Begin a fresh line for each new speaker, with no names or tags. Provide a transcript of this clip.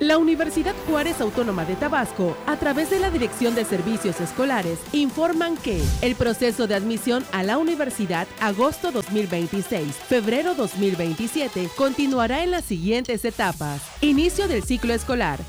La Universidad Juárez Autónoma de Tabasco, a través de la Dirección de Servicios Escolares, informan que el proceso de admisión a la universidad agosto 2026, febrero 2027, continuará en las siguientes etapas. Inicio del ciclo escolar.